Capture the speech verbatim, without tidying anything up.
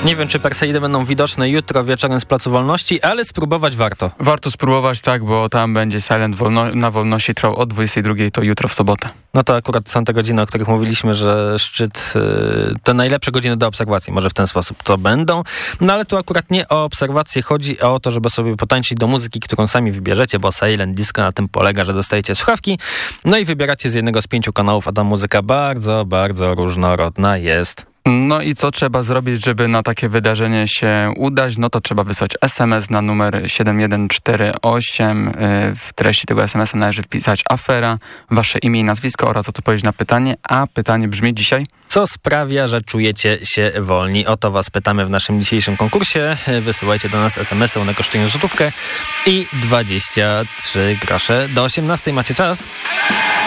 Nie wiem, czy Perseidy będą widoczne jutro wieczorem z Placu Wolności, ale spróbować warto. Warto spróbować, tak, bo tam będzie Silent wolno- na wolności trwał od dwudziestej drugiej, to jutro w sobotę. No to akurat są te godziny, o których mówiliśmy, że szczyt yy, to najlepsze godziny do obserwacji. Może w ten sposób to będą. No ale tu akurat nie o obserwację chodzi, a o to, żeby sobie potańczyć do muzyki, którą sami wybierzecie, bo Silent Disco na tym polega, że dostajecie słuchawki, no i wybieracie z jednego z pięciu kanałów, a ta muzyka bardzo, bardzo różnorodna jest. No i co trzeba zrobić, żeby na takie wydarzenie się udać? No to trzeba wysłać es em es na numer siedem jeden cztery osiem. W treści tego es em es a należy wpisać afera, wasze imię i nazwisko oraz odpowiedzieć na pytanie. A pytanie brzmi dzisiaj: co sprawia, że czujecie się wolni? O to was pytamy w naszym dzisiejszym konkursie. Wysyłajcie do nas es em esy, one kosztują złotówkę i dwadzieścia trzy grosze. Do osiemnastej macie czas.